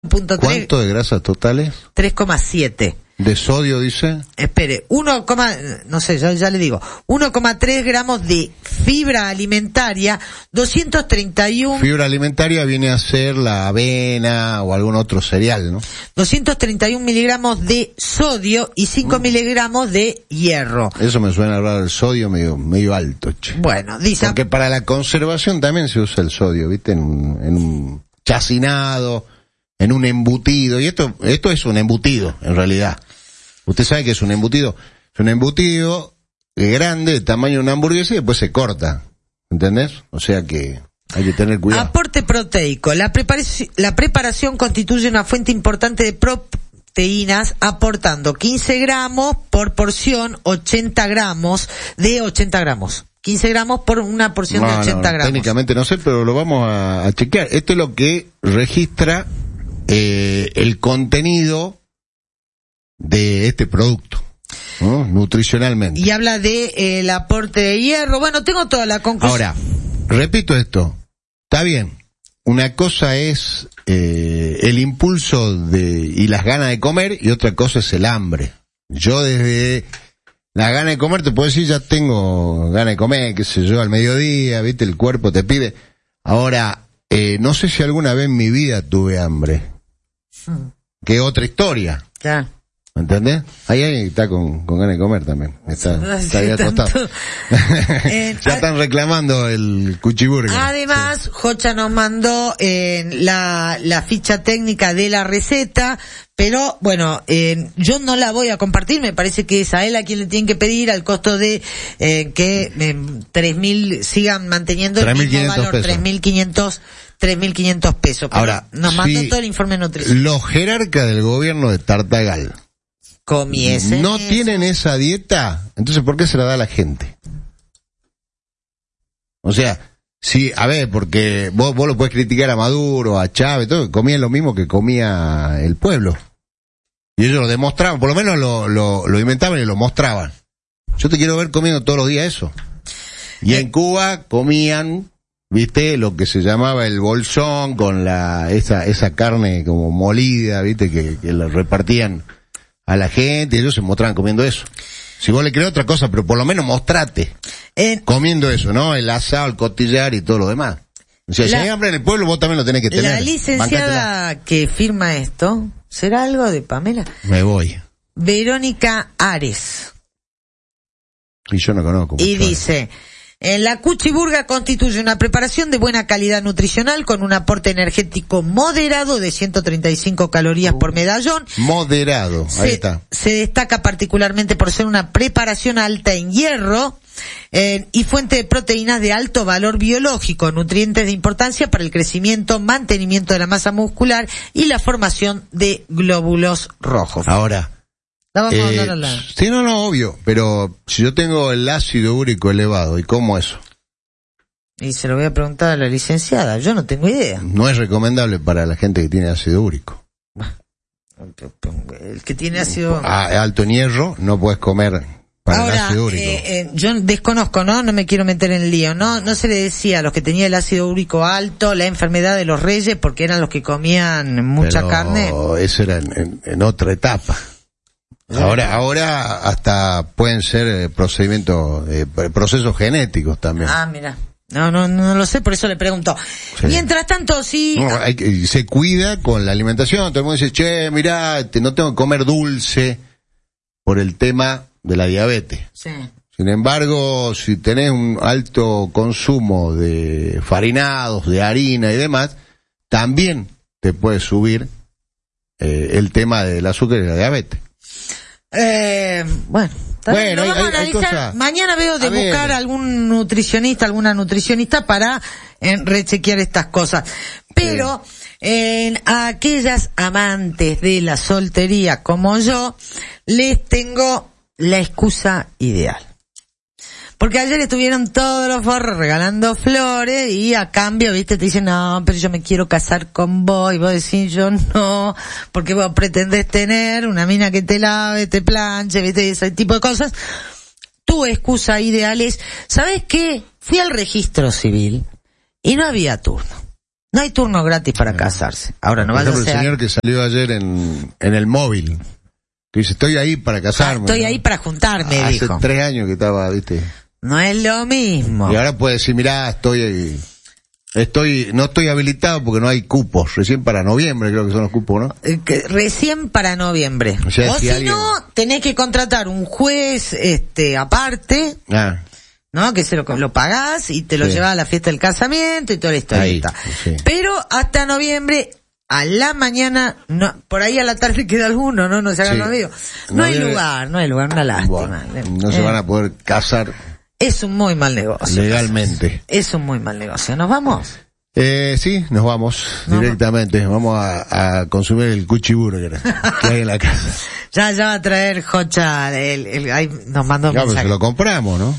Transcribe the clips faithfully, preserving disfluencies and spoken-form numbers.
punto tres. ¿Cuánto de grasas totales? tres coma siete. ¿De sodio, dice? Espere, uno, no sé, yo ya le digo, uno coma tres gramos de fibra alimentaria, doscientos treinta y uno... Fibra alimentaria viene a ser la avena o algún otro cereal, ¿no? doscientos treinta y uno miligramos de sodio y cinco mm. miligramos de hierro. Eso me suena hablar del sodio medio medio alto, che. Bueno, dice... Porque para la conservación también se usa el sodio, ¿viste? En un, en un chacinado, en un embutido, y esto esto es un embutido, en realidad. Usted sabe que es un embutido, es un embutido grande, de tamaño de una hamburguesa, y después se corta, ¿entendés? O sea que hay que tener cuidado. Aporte proteico. La preparación, la preparación constituye una fuente importante de proteínas, aportando quince gramos por porción, ochenta gramos de ochenta gramos. quince gramos por una porción no, de ochenta no, gramos. Técnicamente no sé, pero lo vamos a, a chequear. Esto es lo que registra eh, el contenido de este producto, ¿no? Nutricionalmente. Y habla de eh, el aporte de hierro. Bueno, tengo toda la conclusión. Ahora, repito esto, está bien. Una cosa es eh, el impulso de y las ganas de comer, y otra cosa es el hambre. Yo desde la gana de comer te puedo decir, ya tengo ganas de comer, qué sé yo, al mediodía, viste, el cuerpo te pide. Ahora, eh, no sé si alguna vez en mi vida tuve hambre. Hmm. Que otra historia. Ya. ¿Me entendés? Ahí, ahí está con, con ganas de comer también. Está, está ahí acostado. Eh, ya están reclamando el cuchiburger. Además, sí. Jocha nos mandó eh, la, la ficha técnica de la receta, pero bueno, eh, yo no la voy a compartir, me parece que es a él a quien le tienen que pedir, al costo de eh, que eh, tres mil sigan manteniendo el mismo valor, tres mil quinientos tres mil quinientos pesos. Pero ahora, nos mandó si todo el informe nutricional. Los jerarcas del gobierno de Tartagal comiesen no eso. tienen esa dieta, entonces ¿por qué se la da a la gente? O sea, sí, a ver, porque vos, vos lo podés criticar a Maduro, a Chávez, todo, comían lo mismo que comía el pueblo. Y ellos lo demostraban, por lo menos lo, lo, lo inventaban y lo mostraban. Yo te quiero ver comiendo todos los días eso. Y en Cuba comían, viste, lo que se llamaba el bolsón, con la esa esa carne como molida, viste, que, que la repartían a la gente, y ellos se mostraban comiendo eso. Si vos le crees otra cosa, pero por lo menos mostrate eh, comiendo eso, ¿no? El asado, el costillar y todo lo demás. O sea, la, si hay hambre en el pueblo, vos también lo tenés que tener. La licenciada Bancátela. Que firma esto, ¿será algo de Pamela? Me voy. Verónica Ares. Y yo no conozco. Y dice... La cuchiburga constituye una preparación de buena calidad nutricional con un aporte energético moderado de ciento treinta y cinco calorías uh, por medallón. Moderado, se, ahí está. Se destaca particularmente por ser una preparación alta en hierro eh, y fuente de proteínas de alto valor biológico, nutrientes de importancia para el crecimiento, mantenimiento de la masa muscular y la formación de glóbulos rojos. Ahora... No, vamos eh, a la... Sí, no, no, obvio, pero si yo tengo el ácido úrico elevado, ¿y cómo eso? Y se lo voy a preguntar a la licenciada, yo no tengo idea. No es recomendable para la gente que tiene ácido úrico. El que tiene ácido... A, alto en hierro, no puedes comer para Ahora, el ácido úrico. Eh, eh, yo desconozco, ¿no? No me quiero meter en el lío, ¿no? No se le decía a los que tenían el ácido úrico alto la enfermedad de los reyes porque eran los que comían mucha pero carne. Eso era en, en, en otra etapa. Ahora, ahora hasta pueden ser procedimientos, eh, procesos genéticos también. Ah, mira. No, no, no lo sé, por eso le pregunto. Sí. Mientras tanto, sí. No, hay que, se cuida con la alimentación. Todo el mundo dice, che, mirá, te, no tengo que comer dulce por el tema de la diabetes. Sí. Sin embargo, si tenés un alto consumo de farinados, de harina y demás, también te puede subir eh, el tema del azúcar y la diabetes. Eh, bueno, bueno, lo vamos hay, a analizar. Hay cosa... Mañana veo de a buscar ver. algún nutricionista, alguna nutricionista para eh, rechequear estas cosas. Pero sí. eh, a aquellas amantes de la soltería como yo, les tengo la excusa ideal. Porque ayer estuvieron todos los forros regalando flores y a cambio, viste, te dicen, no, pero yo me quiero casar con vos. Y vos decís, yo no, porque vos pretendés tener una mina que te lave, te planche, viste, ese tipo de cosas. Tu excusa ideal es, ¿sabés qué? Fui al registro civil y no había turno. No hay turno gratis para casarse. Ahora no Por vaya a ejemplo, ser... el señor que salió ayer en, en el móvil, que dice, estoy ahí para casarme. Ah, estoy ¿no? ahí para juntarme, Hace dijo. tres años que estaba, viste. No es lo mismo. Y ahora puede decir, mirá, estoy ahí. Estoy, no estoy habilitado porque no hay cupos. Recién para noviembre creo que son los cupos, ¿no? Eh, que recién para noviembre. O sea, o si si alguien- no, tenés que contratar un juez, este, aparte, Ah, ¿no? Que se lo, lo pagás y te lo Sí. llevas a la fiesta del casamiento y toda la historieta. Ahí, sí. Pero hasta noviembre, a la mañana, no, por ahí a la tarde queda alguno, ¿no? No se hagan Sí. los amigos. No hay Noviembre- lugar, no hay lugar, una lástima. bueno, no se Eh, van a poder casar Es un muy mal negocio. legalmente. Es un muy mal negocio. ¿Nos vamos? Eh, sí, nos vamos No, directamente. Vamos a, a consumir el cuchiburger que hay en la casa. Ya, ya va a traer Jocha, el, el, ahí nos mandó un Ya, pues mensaje. se lo compramos, ¿no?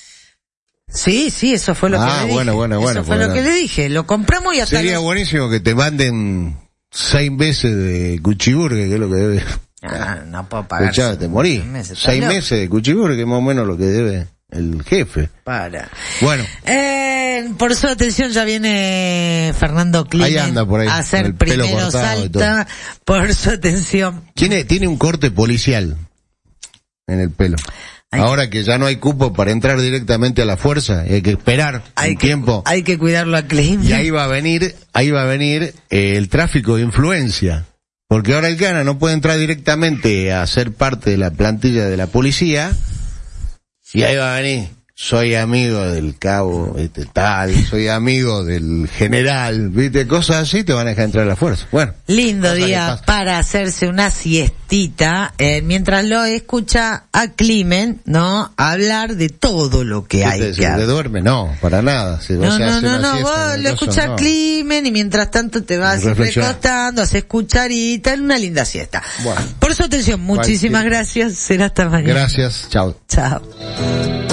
Sí, sí, eso fue lo Ah, que le dije. bueno, bueno, bueno, Eso fue bueno. lo que le dije. Lo compramos y hasta Sería los- buenísimo que te manden seis meses de cuchiburger, que es lo que debe. Ah, no puedo pagar. Escuchá, te morí. Meses, Seis ¿estás meses de cuchiburger, que es más o menos lo que debe el jefe. Para. Bueno, Eh, por su atención ya viene Fernando Climen Ahí anda por ahí, a con hacer el pelo primero cortado y salta. Por su atención. tiene, tiene un corte policial en el pelo. Hay Ahora que ya no hay cupo para entrar directamente a la fuerza, hay que esperar Hay un que, tiempo. hay que cuidarlo a Climen. Y ahí va a venir, ahí va a venir eh, el tráfico de influencia. Porque ahora el Cana no puede entrar directamente a ser parte de la plantilla de la policía. Y ahí va a venir, soy amigo del cabo, este, tal, soy amigo del general, viste, cosas así te van a dejar entrar a la fuerza. Bueno. Lindo cosas que día pasan. para hacerse una siestita, eh, mientras lo escucha a Climen, ¿no? Hablar de todo lo que hay ¿Viste? que ¿Se te hacer. duerme? No, para nada. Si vos No, se no, hace no, una no, siesta vos en lo el coso, escuchás no. Climen y mientras tanto te vas Reflexiona. recostando, haces cucharita, una linda siesta. Bueno. Por su atención, muchísimas Cualquier- gracias, será hasta mañana. Gracias, chao. Chao.